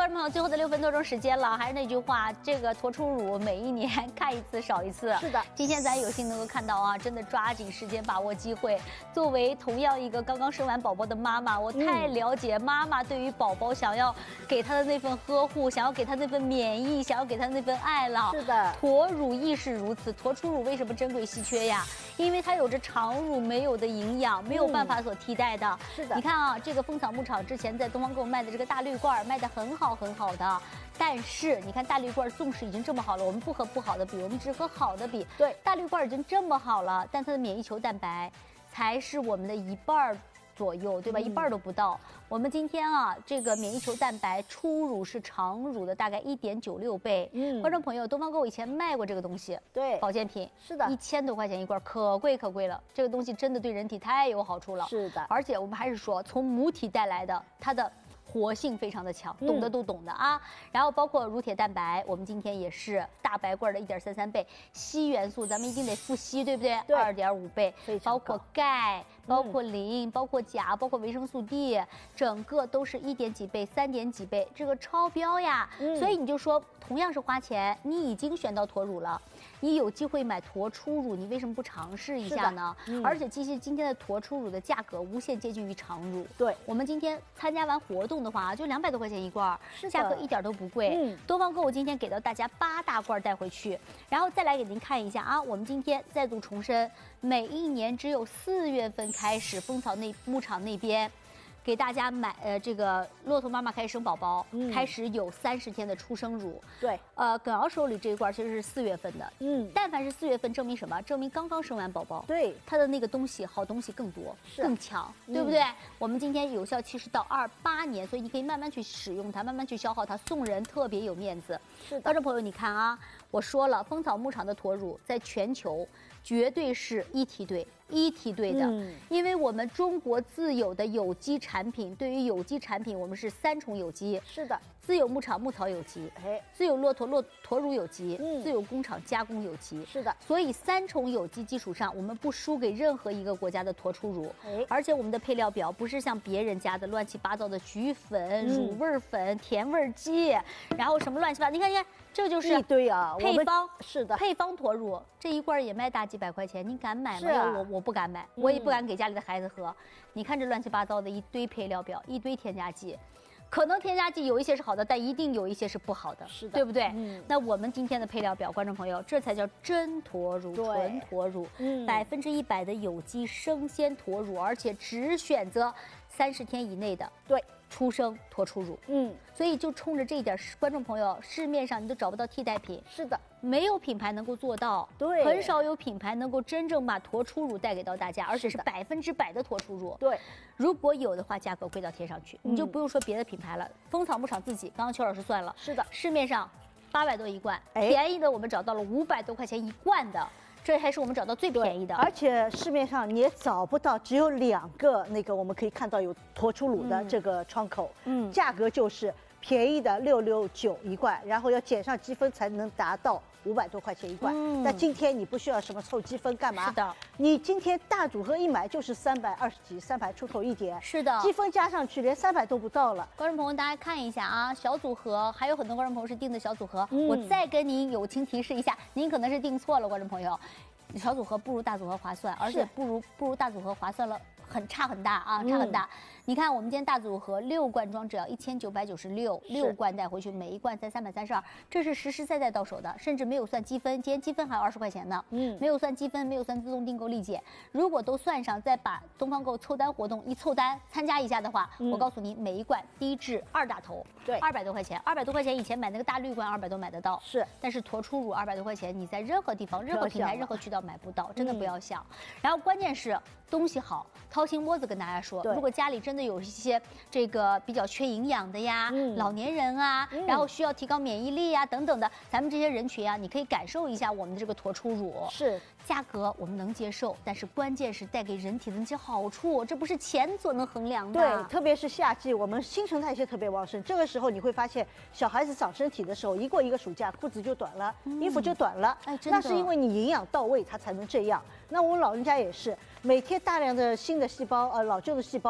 众朋友，最后的6分多钟时间了，还是那句话，这个驼初乳每一年看一次少一次。 是的， 今天咱有幸能够看到啊，真的抓紧时间，把握机会。作为同样一个刚刚生完宝宝的妈妈，我太了解妈妈对于宝宝想要给他的那份呵护，想要给他那份免疫，想要给他那份爱了。 是的， 驼乳亦是如此。驼初乳为什么珍贵稀缺呀？因为它有着常乳没有的营养，没有办法所替代的。 是的， 你看啊，这个蜂草牧场之前在东方给我卖的这个大绿罐卖的很好很好的，但是你看大绿罐纵使已经这么好了，我们不和不好的比，我们只和好的比。 对， 大绿罐已经这么好了，但它的免疫球蛋白才是我们的1半左右，对吧？1半都不到。我们今天啊，这个免疫球蛋白初乳是常乳的大概1.96倍。观众朋友，东方购以前卖过这个东西， 对， 保健品是的 ，1000多块钱一罐，可贵可贵了。这个东西真的对人体太有好处了。 是的， 而且我们还是说，从母体带来的它的活性非常的强，懂的都懂的啊。然后包括乳铁蛋白，我们今天也是大白罐的1.33倍，硒元素咱们一定得富硒，对不对？ 对 2.5倍，包括钙，包括磷，包括钾，包括维生素 D，整个都是1点几倍、3点几倍，这个超标呀。所以你就说，同样是花钱，你已经选到驼乳了，你有机会买驼初乳，你为什么不尝试一下呢？而且其实今天的驼初乳的价格无限接近于常乳。 对， 我们今天参加完活动的话，就200多块钱一罐，价格一点都不贵。东方购物今天给到大家8大罐带回去，然后再来给您看一下啊，我们今天再度重申，每一年只有4月份开始，蜂草牧场那边给大家买这个骆驼妈妈开始生宝宝，开始有30天的初生乳。 对， 耿瑶手里这一罐其实是4月份的。但凡是4月份，证明什么？证明刚刚生完宝宝， 对， 它的那个东西好东西更多，更强，对不对？我们今天有效期是到28年，所以你可以慢慢去使用它，慢慢去消耗它，送人特别有面子。 是的， 观众朋友，你看啊，我说了，蜂草牧场的驼乳在全球绝对是一梯队的，因为我们中国自有的有机产品，对于有机产品，我们是3重有机。 是的， 自有牧场牧草有机，自有驼乳有机，自有工厂加工有机。 是的， 所以3重有机基础上，我们不输给任何一个国家的驼初乳。而且我们的配料表不是像别人家的乱七八糟的菊粉、乳味粉、甜味剂，然后什么乱七八糟，你看，这就是一堆啊， 配方。 是的， 配方驼乳这一罐也卖大几百块钱，你敢买吗？我不敢买，我也不敢给家里的孩子喝。你看这乱七八糟的一堆配料表，一堆添加剂。可能添加剂有一些是好的，但一定有一些是不好的， 是的， 对不对？那我们今天的配料表，观众朋友，这才叫真驼乳、纯驼乳，100%的有机生鲜驼乳，而且只选择30天以内的， 对， 初生驼初乳。所以就冲着这一点，观众朋友，市面上你都找不到替代品。 是的， 没有品牌能够做到， 对， 很少有品牌能够真正把驼初乳带给到大家，而且是100%的驼初乳。 对， 如果有的话，价格贵到天上去，你就不用说别的品牌了。蜂草牧场自己，刚刚邱老师算了， 是的， 市面上800多一罐，便宜的我们找到了500多块钱一罐的。这还是我们找到最便宜的， 而且市面上你也找不到，只有2个那个我们可以看到有驼初乳的这个窗口，价格就是便宜的669一罐，然后要减上积分才能达到500多块钱一罐。但今天你不需要什么凑积分干嘛？ 是的， 你今天大组合一买就是320几，300出头一点。 是的， 积分加上去连300都不到了。 观众朋友，大家看一下啊，小组合还有很多观众朋友是订的小组合，我再跟您友情提示一下，您可能是订错了，观众朋友，小组合不如大组合划算，而且不如大组合划算了。差很大啊，差很大。你看，我们今天大组合6罐装只要1996，6罐带回去，每一罐才332，这是实实在在到手的，甚至没有算积分，今天积分还有20块钱呢。没有算积分，没有算自动订购立减。如果都算上，再把东方购凑单活动一凑单参加一下的话，我告诉你，每一罐低至2大头， 对 ，200多块钱，200多块钱以前买那个大绿罐200多买得到， 是， 但是驼初乳200多块钱，你在任何地方、任何平台、任何渠道买不到，真的不要想。然后关键是东西好。掏心窝子跟大家说，如果家里真的有一些这个比较缺营养的呀，老年人啊，然后需要提高免疫力呀等等的，咱们这些人群啊，你可以感受一下我们的这个驼初乳。 是， 价格我们能接受，但是关键是带给人体的那些好处，这不是钱所能衡量的。 对，特别是夏季，我们新陈代谢特别旺盛，这个时候你会发现，小孩子长身体的时候，一过一个暑假，裤子就短了，衣服就短了。 哎，真的， 那是因为你营养到位，它才能这样。那我们老人家也是，每天大量的新的细胞，老旧的细胞，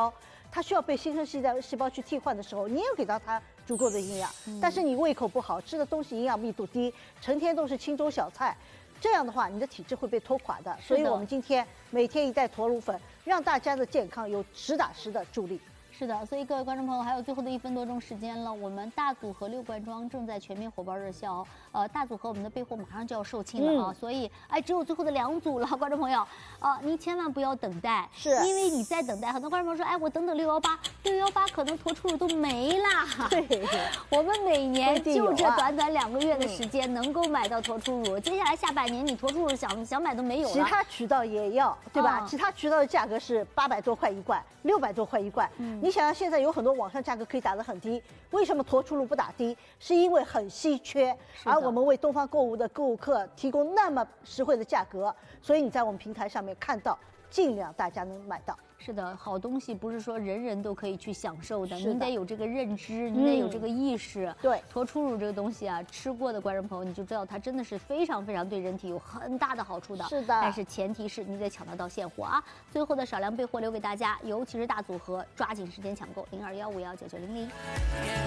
它需要被新生细胞去替换的时候，你也要给到它足够的营养。但是你胃口不好，吃的东西营养密度低，成天都是清粥小菜，这样的话你的体质会被拖垮的。所以我们今天每天一袋驼乳粉，让大家的健康有实打实的助力。 是的，所以各位观众朋友，还有最后的1分多钟时间了，我们大组合6罐装正在全面火爆热销。大组合我们的备货马上就要售罄了啊，所以只有最后的2组了，观众朋友您千万不要等待， 是因为你在等待，很多观众朋友说，我等618可能驼出乳都没啦。 对， 我们每年就这短短2个月的时间能够买到驼出乳，接下来下半年你驼出乳想买都没有了。 其他渠道也要，对吧？其他渠道的价格是800多块1罐，600多块1罐。你想想，现在有很多网上价格可以打得很低，为什么驼出乳不打低？是因为很稀缺，而我们为东方购物的购物客提供那么实惠的价格，所以你在我们平台上面看到，尽量大家能买到。 是的，好东西不是说人人都可以去享受的，您得有这个认知，您得有这个意识。 对， 驼出乳这个东西啊，吃过的观众朋友你就知道它真的是非常非常对人体有很大的好处的。 是的， 但是前提是你得抢得到现货啊。最后的少量备货留给大家，尤其是大组合，抓紧时间抢购，0215199900。